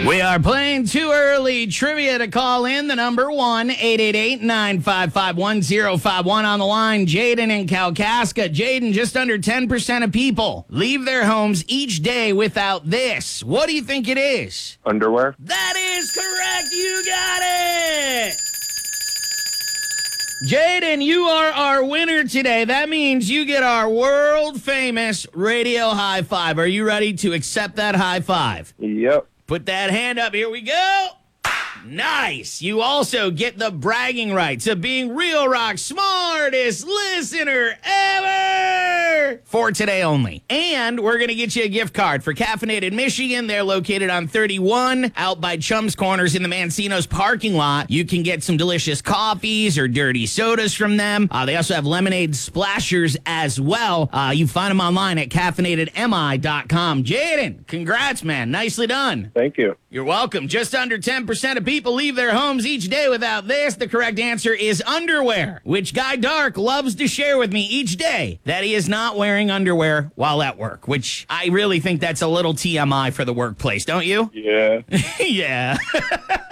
We are playing Too Early Trivia. To call in, the number 1-888-955-1051 on the line. Jaden in Kalkaska. Jaden, just under 10% of people leave their homes each day without this. What do you think it is? Underwear. That is correct. You got it. Jaden, you are our winner today. That means you get our world-famous radio high five. Are you ready to accept that high five? Yep. Put that hand up. Here we go. Nice. You also get the bragging rights of being Real Rock's smartest listener ever for today only. And we're going to get you a gift card for Caffeinated Michigan. They're located on 31 out by Chum's Corners in the Mancino's parking lot. You can get some delicious coffees or dirty sodas from them. They also have lemonade splashers as well. You find them online at caffeinatedmi.com. Jaden, congrats, man. Nicely done. Thank you. You're welcome. Just under 10% of people leave their homes each day without this. The correct answer is underwear, which Guy Dark loves to share with me each day that he is not wearing underwear while at work, which I really think that's a little TMI for the workplace, don't you? Yeah. Yeah.